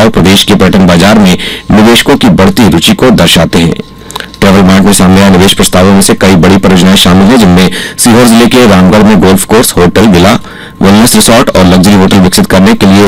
बदलाव प्रदेश के पर्यटन बाजार में निवेशकों की बढ़ती रुचि को दर्शाते हैं। ट्रैवल मार्ट में सामने आए निवेश प्रस्तावों में से कई बड़ी परियोजनाएं शामिल हैं, जिनमें सीहोर जिले के रामगढ़ में golf course, hotel, villa, wellness resort और लग्जरी होटल विकसित करने के लिए